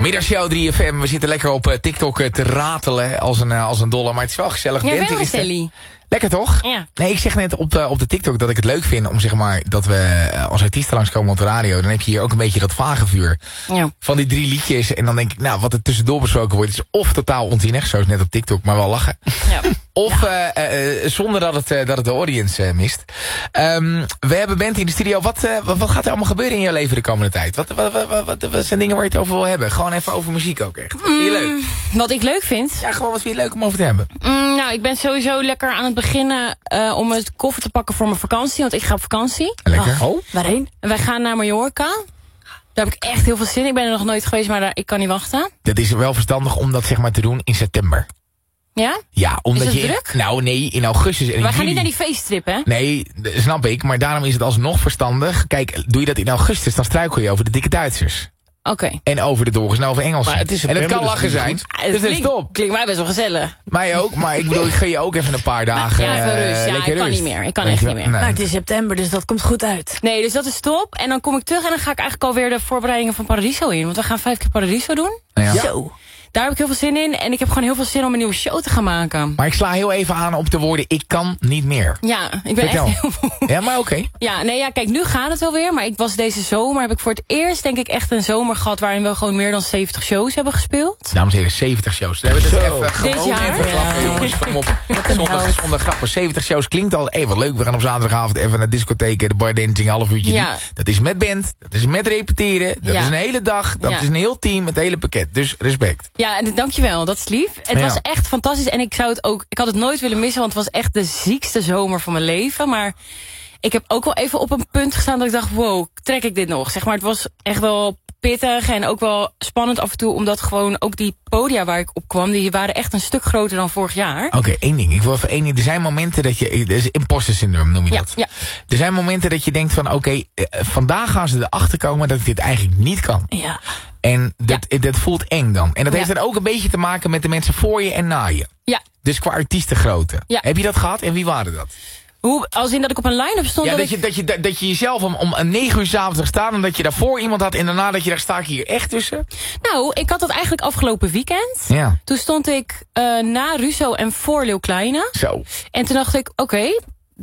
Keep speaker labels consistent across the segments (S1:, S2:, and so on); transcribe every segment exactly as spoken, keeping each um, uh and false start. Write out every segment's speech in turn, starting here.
S1: Middagshow drie F M. We zitten lekker op uh, TikTok uh, te ratelen als een, uh, als een dolle. Maar het is wel gezellig.
S2: Ja,
S1: Bent,
S2: wel
S1: is
S2: Sally.
S1: Lekker toch?
S2: Ja.
S1: Nee, ik zeg net op de, op de TikTok dat ik het leuk vind om zeg maar dat we uh, als artiesten langskomen op de radio. Dan heb je hier ook een beetje dat vagevuur
S2: Ja.
S1: van die drie liedjes. En dan denk ik, nou, wat er tussendoor besproken wordt is of totaal onzinnig, zoals net op TikTok, maar wel lachen.
S2: Ja.
S1: Of ja. uh, uh, zonder dat het, uh, dat het de audience uh, mist. Um, we hebben Bent in de studio. Wat, uh, wat, wat gaat er allemaal gebeuren in jouw leven de komende tijd? Wat, wat, wat, wat, wat, wat zijn dingen waar je het over wil hebben? Gewoon even over muziek ook echt. Wat vind je leuk?
S2: Mm, wat ik leuk vind?
S1: Ja, gewoon wat vind je leuk om over te hebben?
S2: Mm, nou, ik ben sowieso lekker aan het beginnen uh, om het koffer te pakken voor mijn vakantie. Want ik ga op vakantie.
S1: Lekker.
S3: Oh, waarheen?
S2: En wij gaan naar Mallorca. Daar heb ik echt heel veel zin in. Ik ben er nog nooit geweest, maar daar, ik kan niet wachten.
S1: Dat is wel verstandig om dat zeg maar te doen in september.
S2: Ja?
S1: Ja, omdat
S2: is het
S1: je...
S2: druk?
S1: Nou nee, in augustus en in
S2: Wij gaan
S1: juli.
S2: niet naar die feesttrip, hè?
S1: Nee, dat snap ik. Maar daarom is het alsnog verstandig. Kijk, doe je dat in augustus, dan struikel je over de dikke Duitsers.
S2: Oké. Okay.
S1: En over de Doris en over Engelsen.
S3: Maar het is
S1: en het kan
S3: dus
S1: lachen zijn.
S2: Ja,
S1: Dus dat is
S2: klinkt,
S1: top.
S2: klinkt mij best wel gezellig.
S1: Mij ook, maar ik bedoel, ik ga je ook even een paar dagen...
S2: Ja, even rust. Ja,
S1: lekker
S2: ik kan
S1: rust.
S2: niet meer. Ik kan
S1: Weet
S2: echt
S1: je
S2: niet
S1: wel?
S2: meer.
S1: Nee.
S3: Maar het is september, dus dat komt goed uit.
S2: Nee, dus dat is top. En dan kom ik terug en dan ga ik eigenlijk alweer de voorbereidingen van Paradiso in. Want we gaan vijf keer Paradiso doen.
S1: Ja.
S3: Zo.
S2: Daar heb ik heel veel zin in. En ik heb gewoon heel veel zin om een nieuwe show te gaan maken.
S1: Maar ik sla heel even aan op de woorden, ik kan niet meer.
S2: Ja, ik ben
S1: Vertel.
S2: echt heel moe.
S1: Ja, maar oké. Okay.
S2: Ja, nee, ja, kijk, nu gaat het wel weer. Maar ik was deze zomer, heb ik voor het eerst denk ik echt een zomer gehad waarin we gewoon meer dan zeventig shows hebben gespeeld.
S1: Dames en heren, zeventig shows. We hebben het
S3: Zo.
S1: even gewoon
S2: Dit jaar?
S1: even klappen,
S3: Ja.
S1: jongens. Kom op. Zondag, zondag grappig. zeventig shows klinkt al, hé, wat leuk. We gaan op zaterdagavond even naar de discotheek, de bardancing, een half uurtje.
S2: Ja.
S1: Dat is met band, dat is met repeteren, dat
S2: Ja.
S1: is een hele dag, dat
S2: Ja.
S1: is een heel team, het hele pakket. Dus respect.
S2: Ja, en dankjewel, dat is lief. Het
S1: Ja.
S2: was echt fantastisch en ik zou het ook, ik had het nooit willen missen, want het was echt de ziekste zomer van mijn leven. Maar ik heb ook wel even op een punt gestaan dat ik dacht, wow, trek ik dit nog? Zeg maar, het was echt wel pittig en ook wel spannend af en toe, omdat gewoon ook die podia waar ik op kwam, die waren echt een stuk groter dan vorig jaar.
S1: Oké, okay, één ding. Ik wil even één ding. Er zijn momenten dat je, dat is imposter syndroom noem je
S2: Ja,
S1: dat.
S2: ja.
S1: Er zijn momenten dat je denkt van, oké, okay, uh, vandaag gaan ze erachter komen dat ik dit eigenlijk niet kan.
S3: Ja.
S1: En dat, ja. dat voelt eng dan. En dat
S2: Ja.
S1: heeft dan ook een beetje te maken met de mensen voor je en na je.
S2: Ja.
S1: Dus qua artiestengrootte.
S2: Ja.
S1: Heb je dat gehad en wie waren dat?
S2: Hoe, als in dat ik op een line-up stond?
S1: Ja,
S2: dat
S1: dat je,
S2: ik...
S1: dat, je, dat, dat je jezelf om, om negen uur 's avonds zag staan en dat je daarvoor iemand had en daarna dat je daar sta ik hier echt tussen?
S2: Nou, ik had dat eigenlijk afgelopen weekend.
S1: Ja.
S2: Toen stond ik uh, na Russo en voor Leeuw Kleine.
S1: Zo.
S2: En toen dacht ik, oké, okay,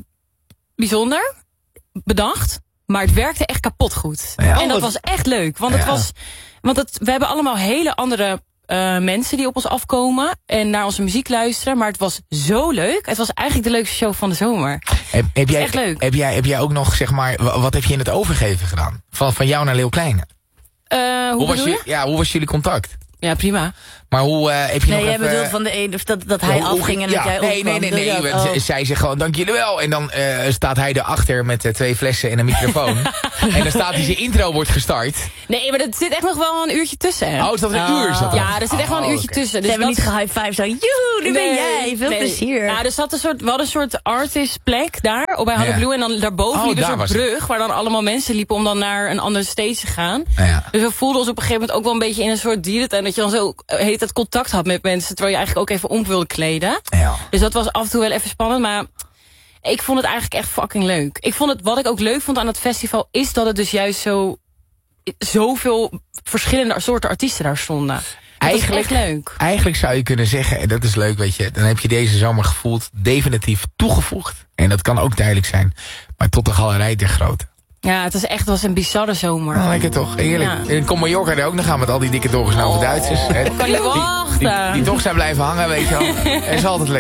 S2: bijzonder, bedacht. Maar het werkte echt kapot goed.
S1: Ja.
S2: En dat was echt leuk. Want, het
S1: Ja.
S2: was, want het, we hebben allemaal hele andere uh, mensen die op ons afkomen. En naar onze muziek luisteren. Maar het was zo leuk. Het was eigenlijk de leukste show van de zomer.
S1: Heb, heb, jij,
S2: echt leuk.
S1: Heb, jij, heb jij ook nog, zeg maar, wat heb je in het overgeven gedaan? Van, van jou naar Leeuw Kleine?
S2: Uh, hoe
S1: Hoe was,
S2: bedoel
S1: je,
S2: je?
S1: ja, hoe was jullie contact?
S2: Ja, prima.
S1: Maar hoe uh, heb je
S3: Nee,
S1: nog
S3: jij
S1: even...
S3: bedoelt van de een, of dat, dat hij
S1: Ja, hoe-
S3: afging en
S1: ja,
S3: dat jij
S1: nee,
S3: opkwam.
S1: nee, nee, nee.
S3: Dat-
S1: nee.
S3: oh.
S1: Z- Zij zegt gewoon, dank jullie wel. En dan uh, staat hij erachter met uh, twee flessen en een microfoon. En dan staat hij, zijn intro wordt gestart.
S2: Nee, maar er zit echt nog wel een uurtje tussen. Hè?
S1: Oh, is dat een uur? Zat er?
S2: Ja, er zit echt wel een
S1: Oh,
S2: uurtje
S1: oké.
S2: tussen.
S3: Ze
S2: Dus
S3: hebben
S2: dat...
S3: niet gehighfived zo, joehoe, nu ben
S2: Nee,
S3: jij, veel
S2: nee.
S3: plezier.
S2: Nou, er zat een soort, we hadden een soort artistplek daar, op bij Hallo
S1: Ja.
S2: Blue. En dan daarboven
S1: Oh,
S2: liep een
S1: daar
S2: soort
S1: was het.
S2: brug, waar dan allemaal mensen liepen om dan naar een andere stage te gaan.
S1: Ja.
S2: Dus we voelden ons op een gegeven moment ook wel een beetje in een soort dierentuin. Dat je dan zo heet het contact had met mensen, terwijl je eigenlijk ook even om wilde kleden.
S1: Ja.
S2: Dus dat was af en toe wel even spannend, maar ik vond het eigenlijk echt fucking leuk. Ik vond het, wat ik ook leuk vond aan het festival, is dat het dus juist zo, zoveel verschillende soorten artiesten daar stonden.
S1: Eigenlijk,
S2: dat is echt leuk.
S1: Eigenlijk zou je kunnen zeggen, en dat is leuk, weet je, dan heb je deze zomer gevoeld definitief toegevoegd. En dat kan ook tijdelijk zijn, maar tot de galerij der grote.
S2: Ja, het was echt het was een bizarre zomer.
S1: Oh, lekker toch, heerlijk.
S2: Ja.
S1: En kom Mallorca er ook nog aan met al die dikke doorgesnoven Duitsers. Hè,
S2: kan niet
S1: die,
S2: wachten.
S1: Die, die, die toch zijn blijven hangen, weet je wel. Dat is altijd lekker.